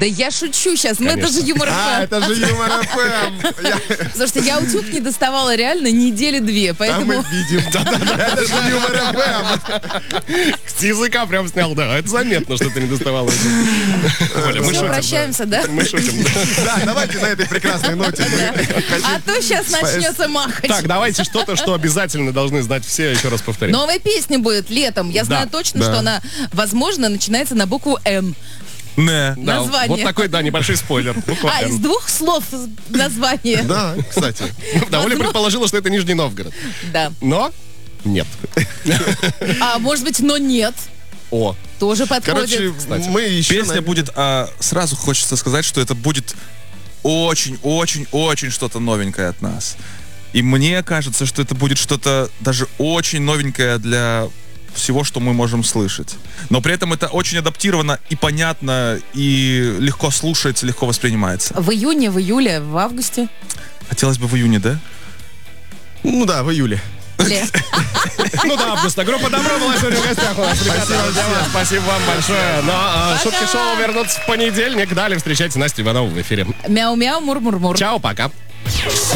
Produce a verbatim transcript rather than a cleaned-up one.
Да я шучу сейчас, мы это же Юмор А, ФМ. это же Юмор ФМ. Я- Слушайте, я утюг не доставала реально недели две, А мы поэтому... видим. Это же Юмор ФМ. С языка прям снял, да. Это заметно, что ты не доставала. Оля, мы Все, шутим. прощаемся, да? Мы шутим. Да, давайте на этой прекрасной ноте. А то сейчас начнется махач. Так, давайте что-то, что обязательно должны знать все, еще раз повторим. Новая песня будет летом. Я знаю точно, да. что она, возможно, начинается на букву «Н». Не. Да, название. Вот такой, да, небольшой спойлер. Буква А, из «Н». двух слов название. Да, кстати. Да, Оля предположила, что это Нижний Новгород. Да. Но нет. А может быть, но нет. О, Тоже подходит. Короче, мы еще... Песня на- будет, а, сразу хочется сказать, что это будет очень-очень-очень что-то новенькое от нас. И мне кажется, что это будет что-то даже очень новенькое для всего, что мы можем слышать. Но при этом это очень адаптировано и понятно, и легко слушается, легко воспринимается. В июне, в июле, в августе. Хотелось бы в июне, да? Ну да, в июле. Ле. ну да, августа. Группа «Добро» была сегодня в гостях у нас. Спасибо, спасибо вам большое. Но а, шутки шоу вернутся в понедельник. Далее встречайте Настю Иванову в эфире. Мяу-мяу, мур-мур-мур. Чао, пока.